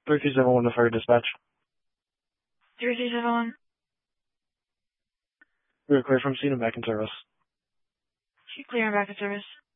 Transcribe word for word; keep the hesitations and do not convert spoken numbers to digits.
three three seven one to fire dispatch. three three seven one. We're clear from scene and back in service. Clear and back in service.